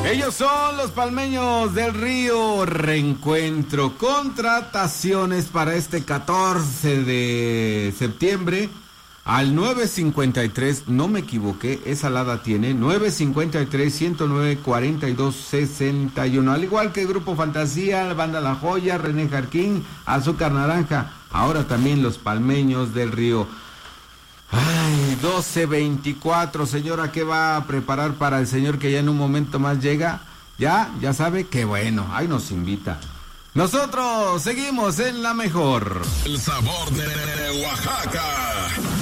Ellos son los Palmeños del Río. Reencuentro. Contrataciones para este 14 de septiembre al 953. No me equivoqué, esa alada tiene 953-109-4261. Al igual que el Grupo Fantasía, la Banda La Joya, René Jarquín, Azúcar Naranja. Ahora también los Palmeños del Río. Ay, 12:24, señora, ¿qué va a preparar para el señor que ya en un momento más llega? Ya sabe, qué bueno, ahí nos invita. Nosotros seguimos en la mejor. El sabor de Oaxaca.